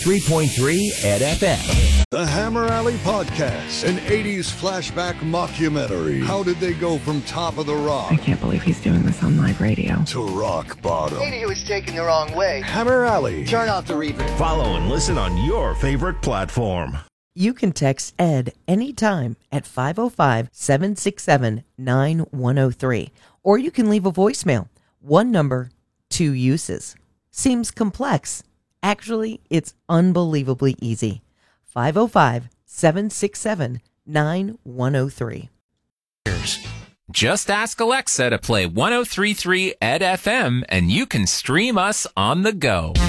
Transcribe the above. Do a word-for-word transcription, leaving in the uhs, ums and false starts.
ninety-three point three Ed F M. The Hammer Alley Podcast, an eighties flashback mockumentary. How did they go from Top of the Rock? I can't believe he's doing this on live radio. To rock bottom. Maybe he was taken the wrong way. Hammer Alley. Turn off the reverb. Follow and listen on your favorite platform. You can text Ed anytime at five oh five, seven six seven, nine one oh three. Or you can leave a voicemail. One number, two uses. Seems complex. Actually, it's unbelievably easy. five oh five, seven six seven, nine one oh three. Just ask Alexa to play one oh three point three Ed F M and you can stream us on the go.